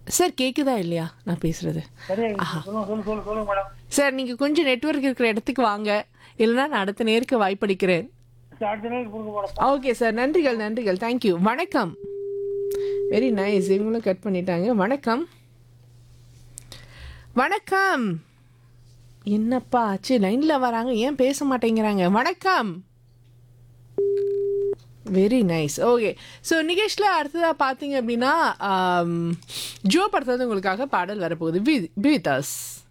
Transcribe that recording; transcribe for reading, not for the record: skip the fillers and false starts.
Sir கேக்குதா இல்லையா நான் பேசுறது? சரியா சொல்லுங்க மேடம். சார் நீங்க கொஞ்சம் நெட்வொர்க் இருக்கிற இடத்துக்கு வாங்க, இல்லைன்னா நான் அடுத்த நேருக்கு வாய்ப்பளிக்கிறேன். அடுத்த நாள் கொடுங்க மேடம். ஓகே சார், நன்றிகள் நன்றிகள், தேங்க்யூ. வணக்கம். வெரி நைஸ், இவங்களும் கட் பண்ணிட்டாங்க. வணக்கம் வணக்கம். என்னப்பா ஆச்சு, லைன்ல வராங்க ஏன் பேச மாட்டேங்கிறாங்க? வணக்கம். Very nice. ஓகே, ஸோ நிகேஷில் அடுத்ததாக பார்த்தீங்க அப்படின்னா ஜோ படத்தில் உங்களுக்காக பாடல் வரப்போகுது. Be with us.